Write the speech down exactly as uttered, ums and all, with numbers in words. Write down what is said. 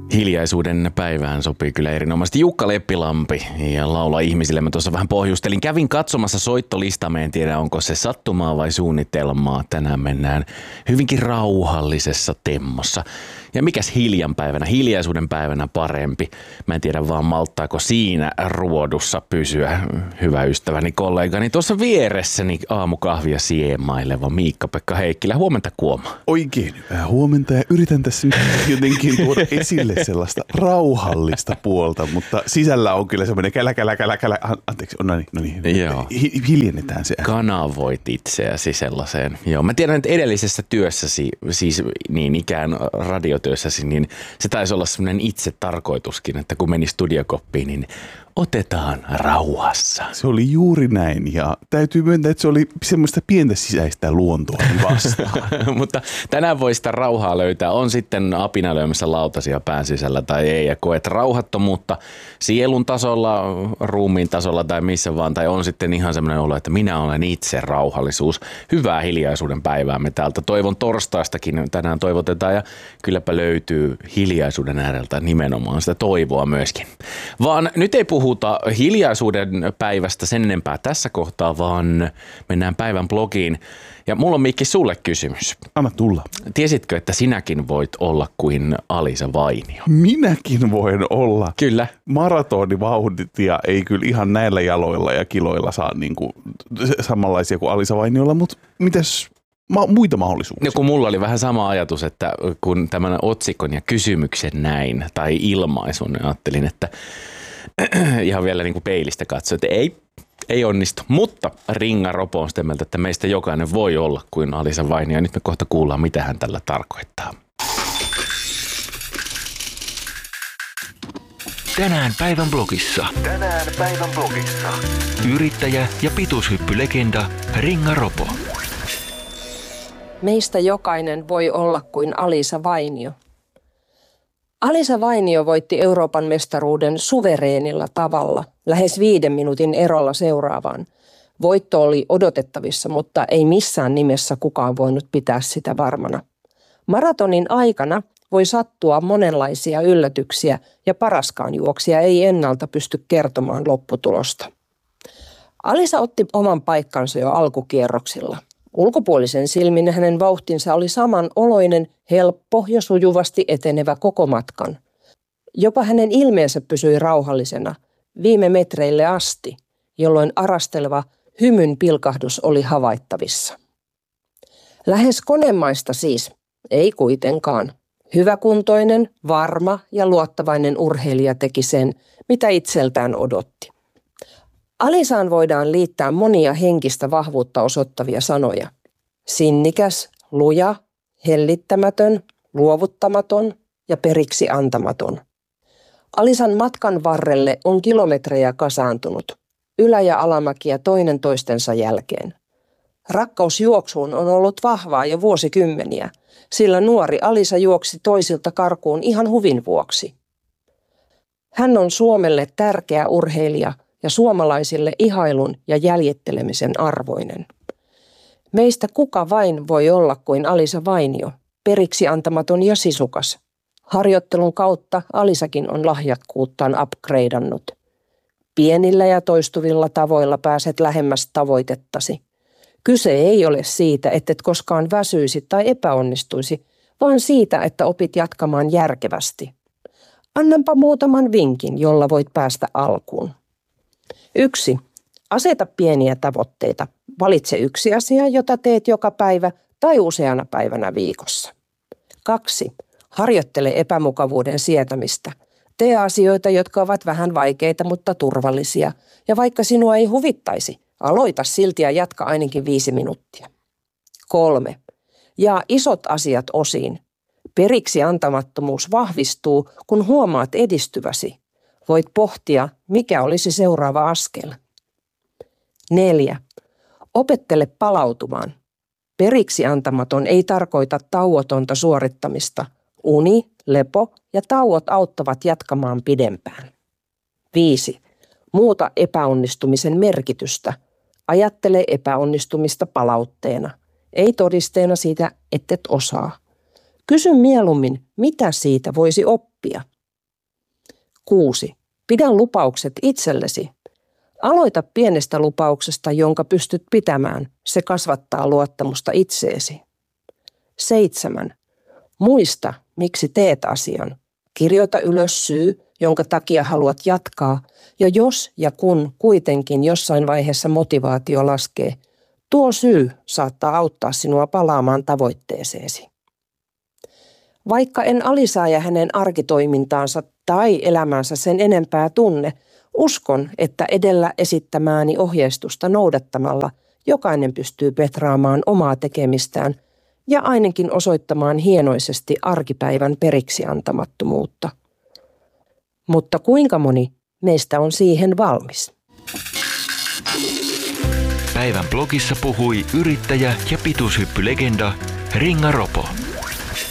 Hiljaisuuden päivään sopii kyllä erinomaisesti Jukka Leppilampi ja laula ihmisille. Mä tuossa vähän pohjustelin. Kävin katsomassa soittolistaa. Mä en tiedä, onko se sattumaa vai suunnitelmaa. Tänään mennään hyvinkin rauhallisessa temmossa. Ja mikäs hiljan päivänä, hiljaisuuden päivänä parempi. Mä en tiedä vaan malttaako siinä ruodussa pysyä hyvä ystäväni kollegani. Tuossa vieressäni aamukahvia siemaileva Miikka-Pekka Heikkilä. Huomenta Kuoma. Oikein hyvää huomenta ja yritän tässä jotenkin tuoda esille sellaista rauhallista puolta, mutta sisällä on kyllä semmoinen kälä, kälä, kälä, kälä. Anteeksi, no niin, no niin. Joo. Hi- hiljennetään se. Kanavoit itseäsi sellaiseen. Joo, mä tiedän, että edellisessä työssäsi, siis niin ikään radiotyössäsi, niin se taisi olla semmoinen itse tarkoituskin, että kun meni studiokoppiin, niin otetaan rauhassa. Se oli juuri näin ja täytyy myöntää, että se oli semmoista pientä sisäistä luontoa vastaan. Mutta tänään voi sitä rauhaa löytää. On sitten apina lyömässä lautasia pään sisällä tai ei ja koet rauhattomuutta sielun tasolla, ruumiin tasolla tai missä vaan. Tai on sitten ihan semmoinen olo, että minä olen itse rauhallisuus. Hyvää hiljaisuuden päivää me täältä. Toivon torstaistakin tänään toivotetaan ja kylläpä löytyy hiljaisuuden ääreltä nimenomaan sitä toivoa myöskin. Vaan nyt ei puhu Puhuta hiljaisuuden päivästä sen enempää tässä kohtaa, vaan mennään päivän blogiin. Ja mulla on Mikki sulle kysymys. Anna tulla. Tiesitkö, että sinäkin voit olla kuin Alisa Vainio? Minäkin voin olla. Kyllä. Maratonivauhtia ei kyllä ihan näillä jaloilla ja kiloilla saa niin kuin samanlaisia kuin Alisa Vainiolla, mutta mitäs ma- muita mahdollisuuksia? No kun mulla oli vähän sama ajatus, että kun tämän otsikon ja kysymyksen näin tai ilmaisun, niin ajattelin, että ihan vielä niin kuin peilistä katsoa, että ei, ei onnistu. Mutta Ringa Ropo on sitä mieltä, että meistä jokainen voi olla kuin Alisa Vainio. Ja nyt me kohta kuullaan, mitä hän tällä tarkoittaa. Tänään päivän blogissa. Tänään päivän blogissa. Yrittäjä ja pituushyppylegenda Ringa Ropo. Meistä jokainen voi olla kuin Alisa Vainio. Alisa Vainio voitti Euroopan mestaruuden suvereenilla tavalla, lähes viiden minuutin erolla seuraavaan. Voitto oli odotettavissa, mutta ei missään nimessä kukaan voinut pitää sitä varmana. Maratonin aikana voi sattua monenlaisia yllätyksiä ja paraskaan juoksija ei ennalta pysty kertomaan lopputulosta. Alisa otti oman paikkansa jo alkukierroksilla. Ulkopuolisen silmin hänen vauhtinsa oli samanoloinen, helppo ja sujuvasti etenevä koko matkan. Jopa hänen ilmeensä pysyi rauhallisena viime metreille asti, jolloin arasteleva hymyn pilkahdus oli havaittavissa. Lähes konemaista siis, ei kuitenkaan. Hyväkuntoinen, varma ja luottavainen urheilija teki sen, mitä itseltään odotti. Alisaan voidaan liittää monia henkistä vahvuutta osoittavia sanoja. Sinnikäs, luja, hellittämätön, luovuttamaton ja periksi antamaton. Alisan matkan varrelle on kilometrejä kasaantunut, ylä- ja alamäkiä toinen toistensa jälkeen. Rakkaus juoksuun on ollut vahvaa jo vuosikymmeniä, sillä nuori Alisa juoksi toisilta karkuun ihan huvin vuoksi. Hän on Suomelle tärkeä urheilija ja suomalaisille ihailun ja jäljittelemisen arvoinen. Meistä kuka vain voi olla kuin Alisa Vainio, periksi antamaton ja sisukas. Harjoittelun kautta Alisakin on lahjakkuuttaan upgradeannut. Pienillä ja toistuvilla tavoilla pääset lähemmäs tavoitettasi. Kyse ei ole siitä, ettet koskaan väsyisi tai epäonnistuisi, vaan siitä, että opit jatkamaan järkevästi. Annanpa muutaman vinkin, jolla voit päästä alkuun. Yksi. Aseta pieniä tavoitteita. Valitse yksi asia, jota teet joka päivä tai useana päivänä viikossa. Kaksi. Harjoittele epämukavuuden sietämistä. Tee asioita, jotka ovat vähän vaikeita, mutta turvallisia. Ja vaikka sinua ei huvittaisi, aloita silti ja jatka ainakin viisi minuuttia. Kolme. Jaa isot asiat osiin. Periksi antamattomuus vahvistuu, kun huomaat edistyväsi. Voit pohtia, mikä olisi seuraava askel. Neljä. Opettele palautumaan. Periksi antamaton ei tarkoita tauotonta suorittamista. Uni, lepo ja tauot auttavat jatkamaan pidempään. Viisi. Muuta epäonnistumisen merkitystä. Ajattele epäonnistumista palautteena, ei todisteena siitä, ettet osaa. Kysy mieluummin, mitä siitä voisi oppia. Kuusi. Pidä lupaukset itsellesi. Aloita pienestä lupauksesta, jonka pystyt pitämään. Se kasvattaa luottamusta itseesi. Seitsemän. Muista, miksi teet asian. Kirjoita ylös syy, jonka takia haluat jatkaa, ja jos ja kun kuitenkin jossain vaiheessa motivaatio laskee, tuo syy saattaa auttaa sinua palaamaan tavoitteeseesi. Vaikka en alisaaja hänen arkitoimintaansa tai elämänsä sen enempää tunne, uskon, että edellä esittämääni ohjeistusta noudattamalla jokainen pystyy petraamaan omaa tekemistään ja ainakin osoittamaan hienoisesti arkipäivän periksi antamattomuutta. Mutta kuinka moni meistä on siihen valmis? Päivän blogissa puhui yrittäjä ja pituushyppylegenda Ringa Ropo.